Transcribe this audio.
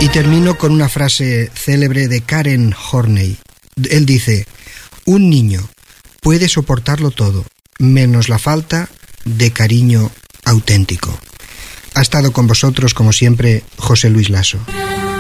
Y termino con una frase célebre de Karen Horney. Él dice: un niño puede soportarlo todo, menos la falta de cariño auténtico. Ha estado con vosotros, como siempre, José Luis Lasso.